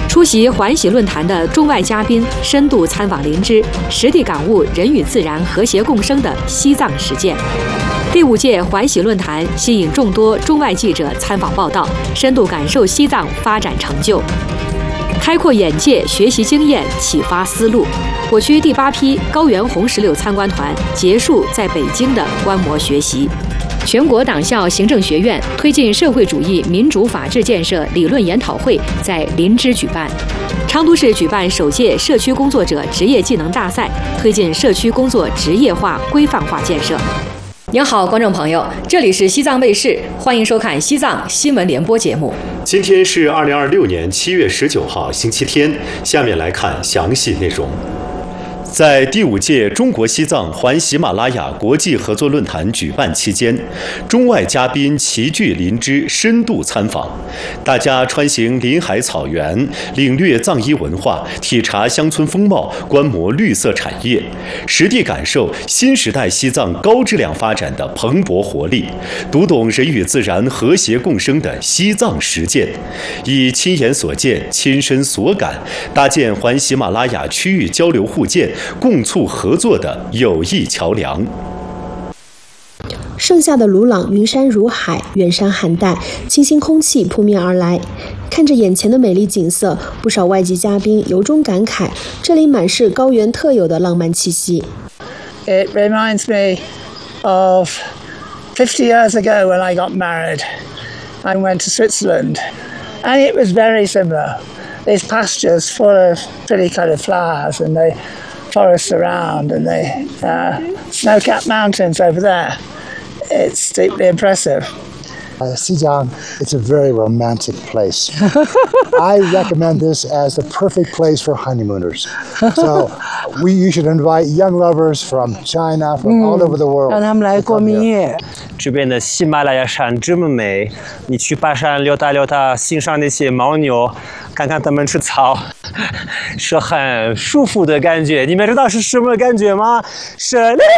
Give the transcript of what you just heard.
出席环喜论坛的中外嘉宾深度参访林芝，实地感悟人与自然和谐共生的西藏实践。第5届环喜论坛吸引众多中外记者参访报道，深度感受西藏发展成就，开阔眼界，学习经验，启发思路。我区第8批高原红石榴参观团结束在北京的观摩学习。全国党校行政学院推进社会主义民主法治建设理论研讨会在林芝举办。昌都市举办首届社区工作者职业技能大赛，推进社区工作职业化、规范化建设。您好，观众朋友，这里是西藏卫视，欢迎收看西藏新闻联播节目。 今天是2026年7月19号，星期天。下面来看详细内容。在第5届中国西藏环喜马拉雅国际合作论坛举办期间，中外嘉宾齐聚林芝，深度参访。大家穿行林海草原，领略藏医文化，体察乡村风貌，观摩绿色产业，实地感受新时代西藏高质量发展的蓬勃活力，读懂人与自然和谐共生的西藏实践，以亲眼所见、亲身所感，搭建环喜马拉雅区域交流互鉴、共促合作的友谊桥梁。 盛夏的鲁朗，云山如海，远山含黛，清新空气扑面而来。看着眼前的美丽景色，不少外籍嘉宾由衷感慨，这里满是高原特有的浪漫气息。 It reminds me of 50 years ago when I got married. I went to Switzerland, and it was very similar. These pastures full of pretty coloured flowers, and the forests around, and the snow-capped mountains over there. It's deeply impressive. Xizang, it's a very romantic place. I recommend this as the perfect place for honeymooners. So you should invite young lovers from China, from all over the world. 让他们来过蜜月。 这边的喜马拉雅山这么美，你去爬山溜达溜达，欣赏那些牦牛，看看它们吃草，是很舒服的感觉。你们知道是什么感觉吗？是